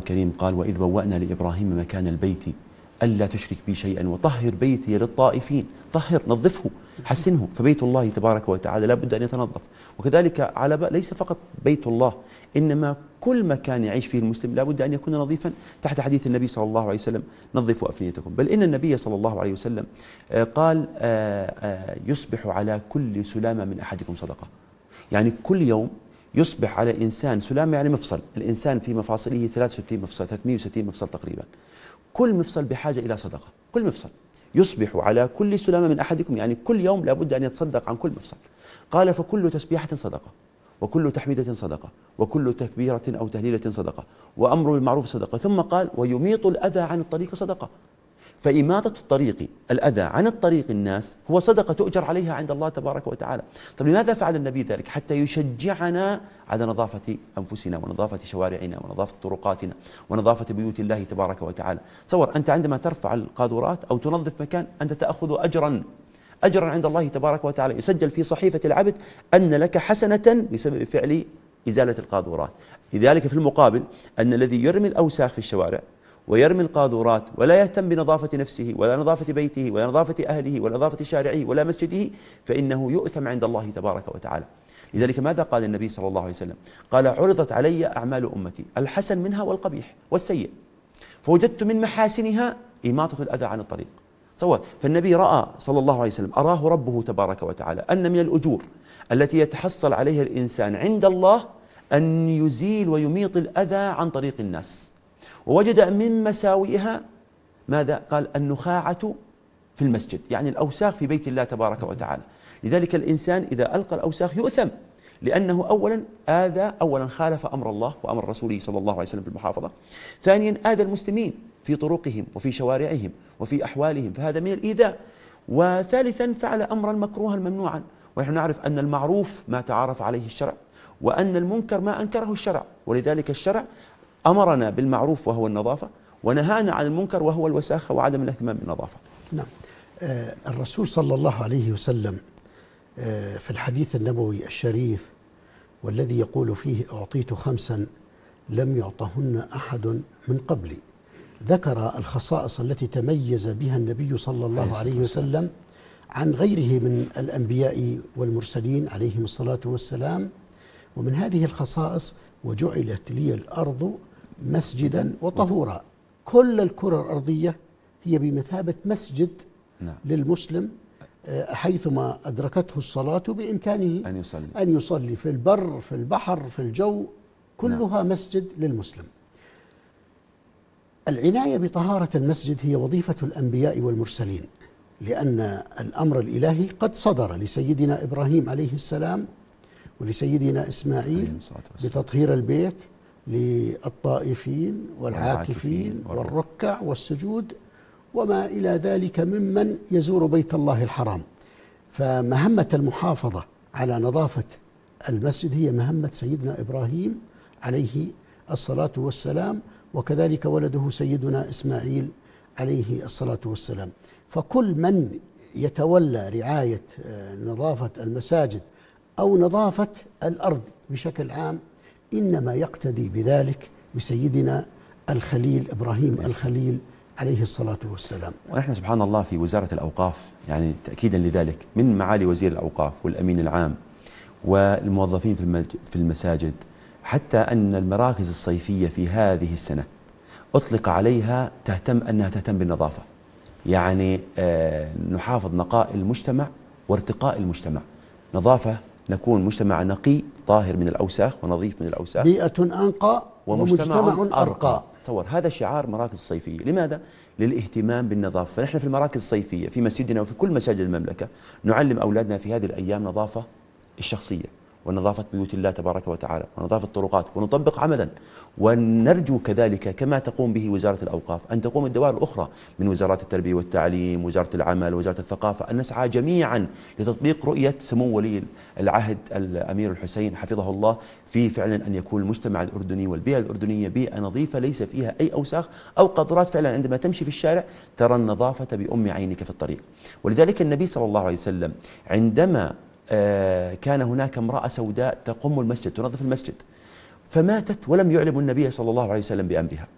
الكريم قال: وإذ بوأنا لإبراهيم مكان البيت ألا تشرك بي شيئا وطهر بيتي للطائفين. طهر، نظفه، حسنه. فبيت الله تبارك وتعالى لا بد أن يتنظف. وكذلك ليس فقط بيت الله، إنما كل مكان يعيش فيه المسلم لا بد أن يكون نظيفا تحت حديث النبي صلى الله عليه وسلم: نظفوا أفنيتكم. بل إن النبي صلى الله عليه وسلم قال: يصبح على كل سلامة من أحدكم صدقة. يعني كل يوم يصبح على إنسان سلامة، يعني مفصل. الإنسان في مفاصله 63 مفصل، 360 مفصل تقريبا. كل مفصل بحاجة إلى صدقة. كل مفصل يصبح على كل سلامة من أحدكم، يعني كل يوم لابد أن يتصدق عن كل مفصل. قال: فكل تسبيحة صدقة، وكل تحميدة صدقة، وكل تكبيرة أو تهليلة صدقة، وأمر بالمعروف صدقة. ثم قال: ويميط الأذى عن الطريق صدقة. فإماطة الطريق، الأذى عن الطريق الناس، هو صدقة تؤجر عليها عند الله تبارك وتعالى. طيب لماذا فعل النبي ذلك؟ حتى يشجعنا على نظافة أنفسنا، ونظافة شوارعنا، ونظافة طرقاتنا، ونظافة بيوت الله تبارك وتعالى. تصور أنت عندما ترفع القاذورات أو تنظف مكان، أنت تأخذ أجرا عند الله تبارك وتعالى، يسجل في صحيفة العبد أن لك حسنة بسبب فعل إزالة القاذورات. لذلك في المقابل أن الذي يرمي الأوساخ في الشوارع ويرمي القاذورات ولا يهتم بنظافة نفسه ولا نظافة بيته ولا نظافة أهله ولا نظافة شارعه ولا مسجده، فإنه يؤثم عند الله تبارك وتعالى. لذلك ماذا قال النبي صلى الله عليه وسلم؟ قال: عرضت علي أعمال أمتي، الحسن منها والقبيح والسيء، فوجدت من محاسنها إماطة الأذى عن الطريق. تصور، فالنبي رأى صلى الله عليه وسلم، أراه ربه تبارك وتعالى أن من الأجور التي يتحصل عليها الإنسان عند الله أن يزيل ويميط الأذى عن طريق الناس. ووجد من مساوئها ماذا؟ قال: النخاعة في المسجد، يعني الأوساخ في بيت الله تبارك وتعالى. لذلك الإنسان إذا ألقى الأوساخ يؤثم، لأنه أولا خالف أمر الله وأمر رسوله صلى الله عليه وسلم في المحافظة. ثانيا آذى المسلمين في طرقهم وفي شوارعهم وفي أحوالهم، فهذا من الإيذاء. وثالثا فعل أمرا مكروها ممنوعا. ونحن نعرف أن المعروف ما تعارف عليه الشرع، وأن المنكر ما أنكره الشرع. ولذلك الشرع أمرنا بالمعروف وهو النظافة، ونهانا عن المنكر وهو الوساخة وعدم الاهتمام بالنظافة. نعم. الرسول صلى الله عليه وسلم في الحديث النبوي الشريف والذي يقول فيه: أعطيت 5 لم يعطهن أحد من قبلي، ذكر الخصائص التي تميز بها النبي صلى الله عليه وسلم عن غيره من الأنبياء والمرسلين عليهم الصلاة والسلام. ومن هذه الخصائص: وجعلت لي الأرض مسجدا وطهورا. كل الكرة الأرضية هي بمثابة مسجد للمسلم، حيثما أدركته الصلاة بإمكانه أن يصلي في البر في البحر في الجو، كلها مسجد للمسلم. العناية بطهارة المسجد هي وظيفة الأنبياء والمرسلين، لأن الأمر الإلهي قد صدر لسيدنا إبراهيم عليه السلام ولسيدنا إسماعيل بتطهير البيت للطائفين والعاكفين والركع والسجود وما إلى ذلك ممن يزور بيت الله الحرام. فمهمة المحافظة على نظافة المسجد هي مهمة سيدنا إبراهيم عليه الصلاة والسلام، وكذلك ولده سيدنا إسماعيل عليه الصلاة والسلام. فكل من يتولى رعاية نظافة المساجد أو نظافة الأرض بشكل عام إنما يقتدي بذلك بسيدنا الخليل إبراهيم الخليل عليه الصلاة والسلام. ونحن سبحان الله في وزارة الأوقاف، يعني تأكيدا لذلك، من معالي وزير الأوقاف والأمين العام والموظفين في المساجد، حتى أن المراكز الصيفية في هذه السنة أطلق عليها أنها تهتم بالنظافة. يعني نحافظ نقاء المجتمع وارتقاء المجتمع. نظافة، نكون مجتمع نقي طاهر من الأوساخ ونظيف من الأوساخ، بيئة أنقى ومجتمع أرقى. تصور، هذا شعار مراكز الصيفية. لماذا؟ للاهتمام بالنظافة. فنحن في المراكز الصيفية في مسجدنا وفي كل مساجد المملكة نعلم أولادنا في هذه الأيام نظافة الشخصية ونظافة بيوت الله تبارك وتعالى ونظافة الطرقات، ونطبق عملا. ونرجو كذلك كما تقوم به وزارة الأوقاف أن تقوم الدوائر الأخرى من وزارات التربية والتعليم، وزارة العمل، وزارة الثقافة، أن نسعى جميعا لتطبيق رؤية سمو ولي العهد الأمير الحسين حفظه الله في فعلا أن يكون المجتمع الأردني والبيئة الأردنية بيئة نظيفة ليس فيها أي أوساخ أو قاذورات. فعلا عندما تمشي في الشارع ترى النظافة بأم عينك في الطريق. ولذلك النبي صلى الله عليه وسلم عندما كان هناك امرأة سوداء تقم المسجد تنظف المسجد فماتت ولم يعلم النبي صلى الله عليه وسلم بأمرها،